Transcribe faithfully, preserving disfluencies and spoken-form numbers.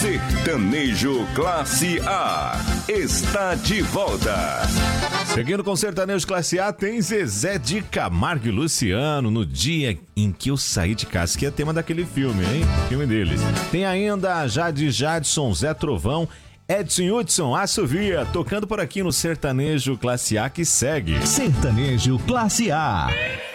Sertanejo Classe A está de volta. Seguindo com Sertanejo Classe A, tem Zezé de Camargo e Luciano, No Dia em que Eu Saí de Casa, que é tema daquele filme, hein? Filme deles. Tem ainda Jade Jadson, Zé Trovão, Edson Hudson, Assovia, tocando por aqui no Sertanejo Classe A, que segue. Sertanejo Classe A.